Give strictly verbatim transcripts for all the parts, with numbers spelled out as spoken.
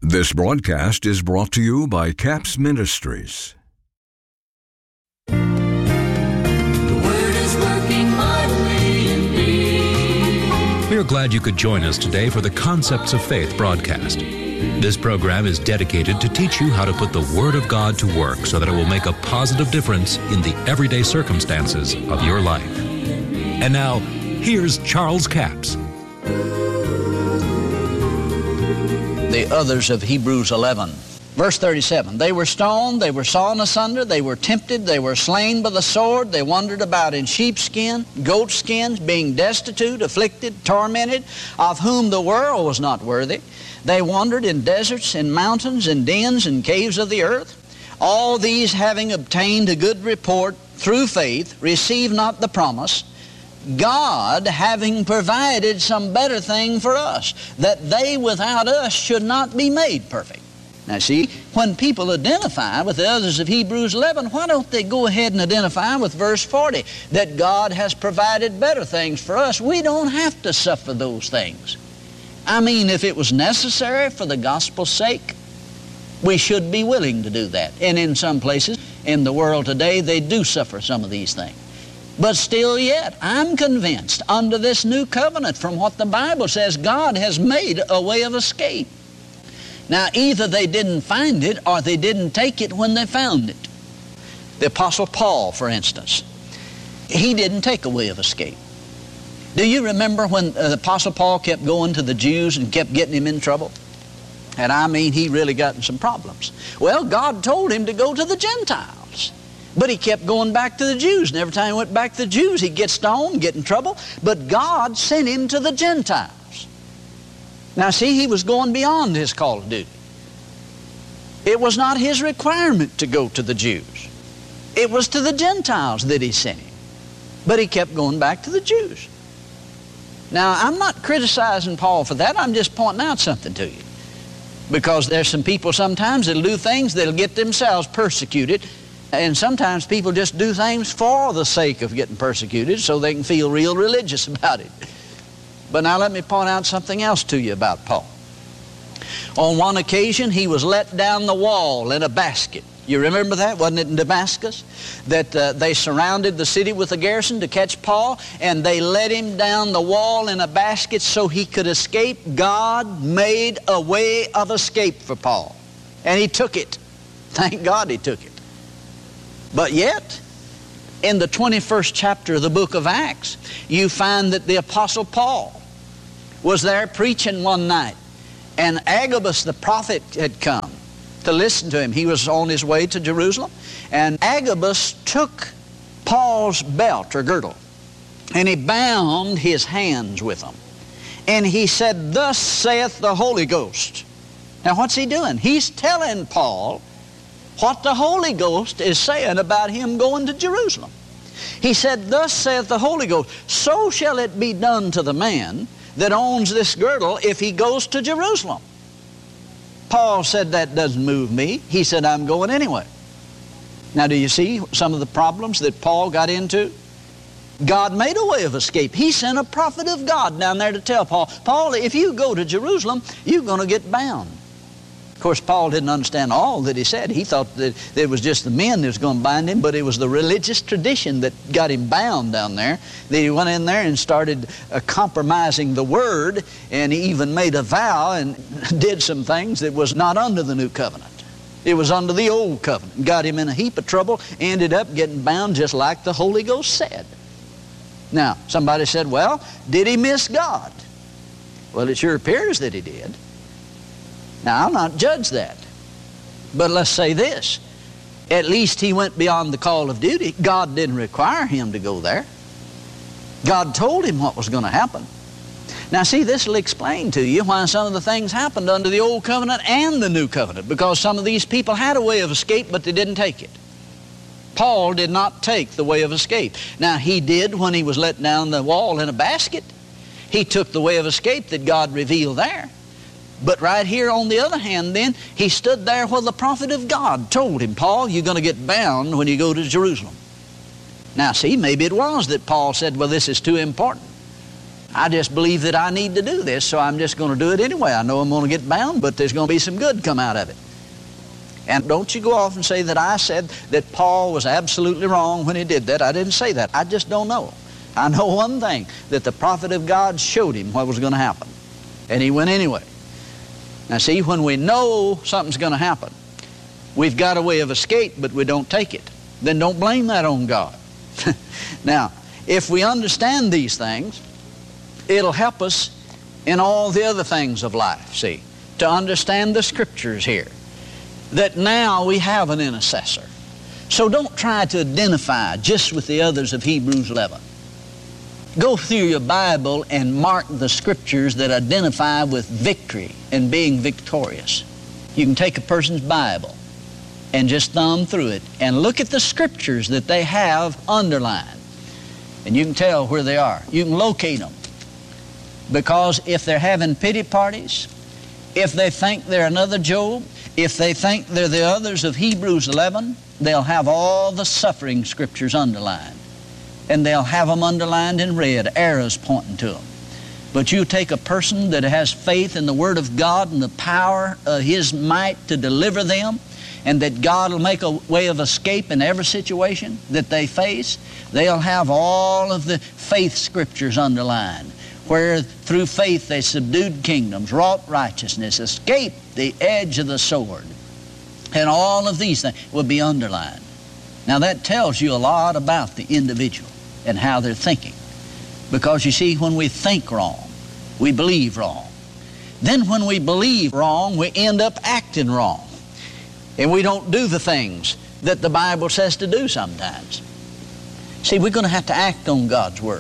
This broadcast is brought to you by Capps Ministries. The Word is working mightily in me. We are glad you could join us today for the Concepts of Faith broadcast. This program is dedicated to teach you how to put the Word of God to work so that it will make a positive difference in the everyday circumstances of your life. And now, here's Charles Capps. The others of Hebrews eleven. Verse thirty-seven, they were stoned, they were sawn asunder, they were tempted, they were slain by the sword, they wandered about in sheepskin, goatskins, being destitute, afflicted, tormented, of whom the world was not worthy. They wandered in deserts, in mountains, in dens, and caves of the earth. All these, having obtained a good report through faith, received not the promise, God having provided some better thing for us, that they without us should not be made perfect. Now see, when people identify with the others of Hebrews eleven, why don't they go ahead and identify with verse forty, that God has provided better things for us? We don't have to suffer those things. I mean, if it was necessary for the gospel's sake, we should be willing to do that. And in some places in the world today, they do suffer some of these things. But still yet, I'm convinced under this new covenant, from what the Bible says, God has made a way of escape. Now, either they didn't find it or they didn't take it when they found it. The Apostle Paul, for instance, he didn't take a way of escape. Do you remember when the Apostle Paul kept going to the Jews and kept getting him in trouble? And I mean, he really got in some problems. Well, God told him to go to the Gentiles. But he kept going back to the Jews, and every time he went back to the Jews, he'd get stoned, get in trouble. But God sent him to the Gentiles. Now see, he was going beyond his call of duty. It was not his requirement to go to the Jews. It was to the Gentiles that he sent him. But he kept going back to the Jews. Now, I'm not criticizing Paul for that. I'm just pointing out something to you. Because there's some people sometimes that'll do things that'll get themselves persecuted. And sometimes people just do things for the sake of getting persecuted so they can feel real religious about it. But now let me point out something else to you about Paul. On one occasion, he was let down the wall in a basket. You remember that? Wasn't it in Damascus? That uh, they surrounded the city with a garrison to catch Paul, and they let him down the wall in a basket so he could escape. God made a way of escape for Paul. And he took it. Thank God he took it. But yet, in the twenty-first chapter of the book of Acts, you find that the Apostle Paul was there preaching one night, and Agabus the prophet had come to listen to him. He was on his way to Jerusalem, and Agabus took Paul's belt or girdle, and he bound his hands with them. And he said, "Thus saith the Holy Ghost." Now what's he doing? He's telling Paul what the Holy Ghost is saying about him going to Jerusalem. He said, "Thus saith the Holy Ghost, so shall it be done to the man that owns this girdle if he goes to Jerusalem." Paul said, "That doesn't move me." He said, "I'm going anyway." Now do you see some of the problems that Paul got into? God made a way of escape. He sent a prophet of God down there to tell Paul, "Paul, if you go to Jerusalem, you're going to get bound." Of course, Paul didn't understand all that he said. He thought that it was just the men that was going to bind him, but it was the religious tradition that got him bound down there. That he went in there and started uh, compromising the word, and he even made a vow and did some things that was not under the new covenant. It was under the old covenant. Got him in a heap of trouble, ended up getting bound just like the Holy Ghost said. Now, somebody said, "Well, did he miss God?" Well, it sure appears that he did. Now, I'll not judge that. But let's say this. At least he went beyond the call of duty. God didn't require him to go there. God told him what was going to happen. Now, see, this will explain to you why some of the things happened under the Old Covenant and the New Covenant, because some of these people had a way of escape, but they didn't take it. Paul did not take the way of escape. Now, he did when he was let down the wall in a basket. He took the way of escape that God revealed there. But right here, on the other hand, then, he stood there where the prophet of God told him, "Paul, you're going to get bound when you go to Jerusalem." Now, see, maybe it was that Paul said, "Well, this is too important. I just believe that I need to do this, so I'm just going to do it anyway. I know I'm going to get bound, but there's going to be some good come out of it. And don't you go off and say that I said that Paul was absolutely wrong when he did that. I didn't say that. I just don't know. I know one thing, that the prophet of God showed him what was going to happen. And he went anyway. Now see, when we know something's going to happen, we've got a way of escape, but we don't take it. Then don't blame that on God. Now, if we understand these things, it'll help us in all the other things of life, see, to understand the Scriptures here, that now we have an intercessor. So don't try to identify just with the others of Hebrews eleven. Go through your Bible and mark the Scriptures that identify with victory and being victorious. You can take a person's Bible and just thumb through it and look at the Scriptures that they have underlined. And you can tell where they are. You can locate them. Because if they're having pity parties, if they think they're another Job, if they think they're the others of Hebrews eleven, they'll have all the suffering Scriptures underlined. And they'll have them underlined in red, arrows pointing to them. But you take a person that has faith in the Word of God and the power of His might to deliver them, and that God will make a way of escape in every situation that they face, they'll have all of the faith Scriptures underlined, where through faith they subdued kingdoms, wrought righteousness, escaped the edge of the sword. And all of these things will be underlined. Now that tells you a lot about the individual and how they're thinking. Because you see, when we think wrong, we believe wrong. Then when we believe wrong, we end up acting wrong. And we don't do the things that the Bible says to do sometimes. See, we're going to have to act on God's Word.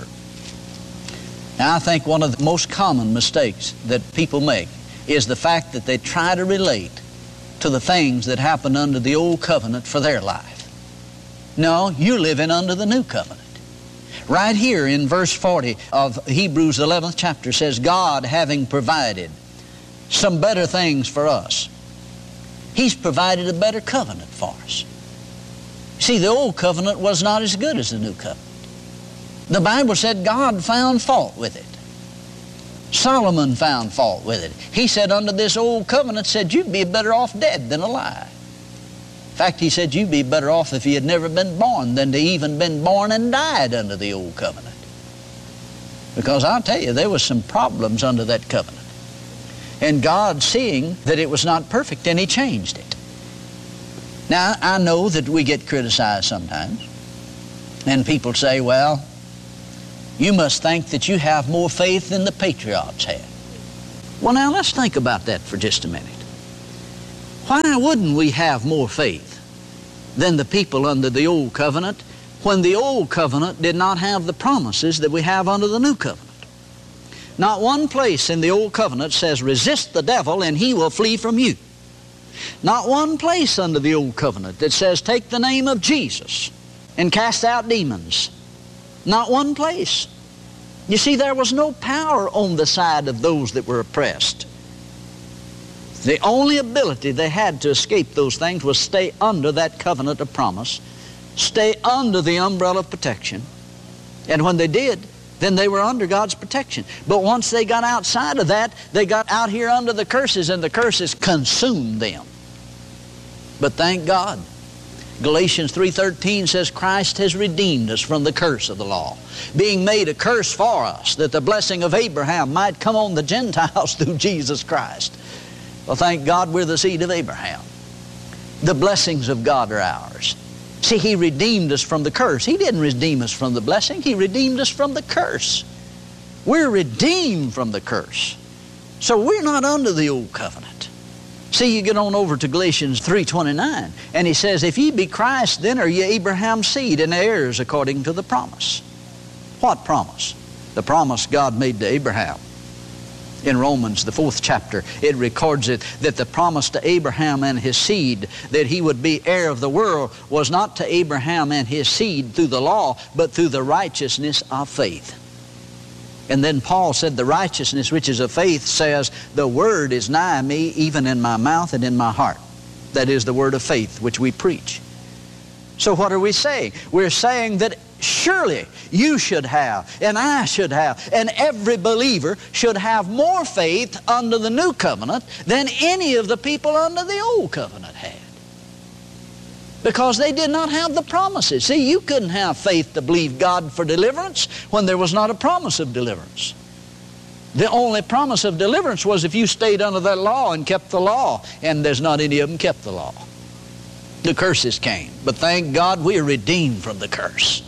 Now, I think one of the most common mistakes that people make is the fact that they try to relate to the things that happened under the old covenant for their life. No, you're living under the new covenant. Right here in verse forty of Hebrews eleventh chapter says, God having provided some better things for us. He's provided a better covenant for us. See, the old covenant was not as good as the new covenant. The Bible said God found fault with it. Solomon found fault with it. He said under this old covenant, said you'd be better off dead than alive. In fact, he said you'd be better off if you had never been born than to even been born and died under the old covenant. Because I'll tell you, there was some problems under that covenant. And God, seeing that it was not perfect, and He changed it. Now, I know that we get criticized sometimes. And people say, well, you must think that you have more faith than the patriots had. Well, now, let's think about that for just a minute. Why wouldn't we have more faith than the people under the old covenant when the old covenant did not have the promises that we have under the new covenant? Not one place in the old covenant says, resist the devil and he will flee from you. Not one place under the old covenant that says, take the name of Jesus and cast out demons. Not one place. You see, there was no power on the side of those that were oppressed. The only ability they had to escape those things was stay under that covenant of promise, stay under the umbrella of protection. And when they did, then they were under God's protection. But once they got outside of that, they got out here under the curses, and the curses consumed them. But thank God, Galatians three thirteen says Christ has redeemed us from the curse of the law, being made a curse for us, that the blessing of Abraham might come on the Gentiles through Jesus Christ. Well, thank God we're the seed of Abraham. The blessings of God are ours. See, He redeemed us from the curse. He didn't redeem us from the blessing. He redeemed us from the curse. We're redeemed from the curse. So we're not under the old covenant. See, you get on over to Galatians three twenty-nine, and he says, if ye be Christ, then are ye Abraham's seed and heirs according to the promise. What promise? The promise God made to Abraham. In Romans, the fourth chapter, it records it that the promise to Abraham and his seed, that he would be heir of the world, was not to Abraham and his seed through the law, but through the righteousness of faith. And then Paul said, the righteousness which is of faith says, the word is nigh me, even in my mouth and in my heart. That is the word of faith which we preach. So what are we saying? We're saying that Surely you should have, and I should have, and every believer should have more faith under the new covenant than any of the people under the old covenant had. Because they did not have the promises. See, you couldn't have faith to believe God for deliverance when there was not a promise of deliverance. The only promise of deliverance was if you stayed under that law and kept the law, and there's not any of them kept the law. The curses came, but thank God we are redeemed from the curse.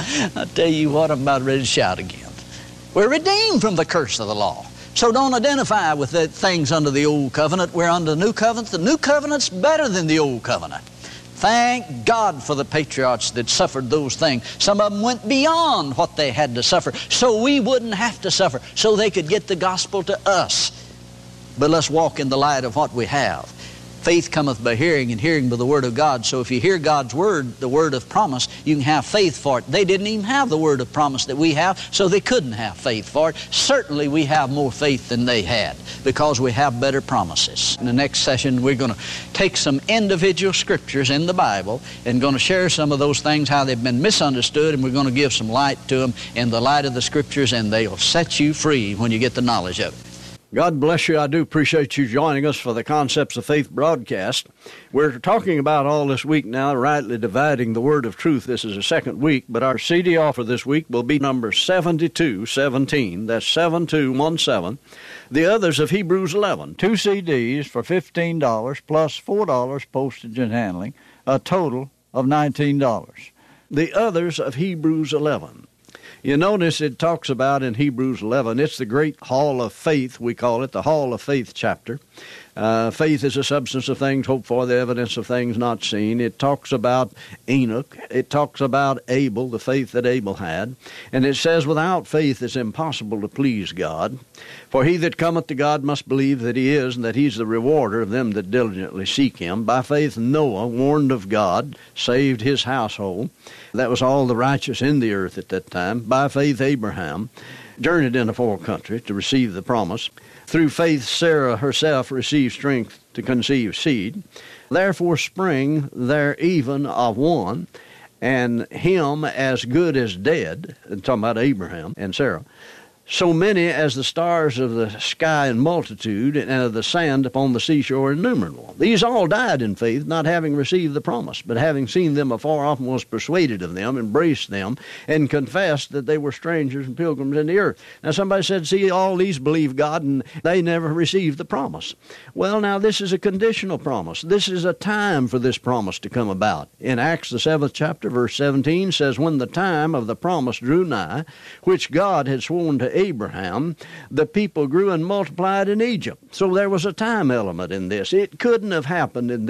I tell you what, I'm about ready to shout again. We're redeemed from the curse of the law. So don't identify with the things under the old covenant. We're under the new covenant. The new covenant's better than the old covenant. Thank God for the patriarchs that suffered those things. Some of them went beyond what they had to suffer, so we wouldn't have to suffer, so they could get the gospel to us. But let's walk in the light of what we have. Faith cometh by hearing, and hearing by the word of God. So if you hear God's word, the word of promise, you can have faith for it. They didn't even have the word of promise that we have, so they couldn't have faith for it. Certainly we have more faith than they had, because we have better promises. In the next session, we're going to take some individual scriptures in the Bible and going to share some of those things, how they've been misunderstood, and we're going to give some light to them in the light of the scriptures, and they'll set you free when you get the knowledge of it. God bless you. I do appreciate you joining us for the Concepts of Faith broadcast. We're talking about all this week now, rightly dividing the word of truth. This is the second week, but our C D offer this week will be number seventy-two seventeen. That's seven two one seven. The others of Hebrews eleven. Two C Ds for fifteen dollars plus four dollars postage and handling, a total of nineteen dollars. The others of Hebrews eleven. You notice it talks about in Hebrews eleven, it's the great hall of faith, we call it, the hall of faith chapter. Uh, faith is the substance of things hoped for, the evidence of things not seen. It talks about Enoch. It talks about Abel, the faith that Abel had. And it says, without faith it's impossible to please God. For he that cometh to God must believe that he is, and that he's the rewarder of them that diligently seek him. By faith Noah, warned of God, saved his household. That was all the righteous in the earth at that time. By faith Abraham journeyed in a far country to receive the promise. Through faith Sarah herself received strength to conceive seed. Therefore spring there even of one, and him as good as dead, and talking about Abraham and Sarah, so many as the stars of the sky in multitude, and of the sand upon the seashore innumerable. These all died in faith, not having received the promise, but having seen them afar off, was persuaded of them, embraced them, and confessed that they were strangers and pilgrims in the earth. Now somebody said, see, all these believe God, and they never received the promise. Well, now this is a conditional promise. This is a time for this promise to come about. In Acts the seventh chapter, verse seventeen says, when the time of the promise drew nigh, which God had sworn to Abraham, the people grew and multiplied in Egypt. So there was a time element in this. It couldn't have happened in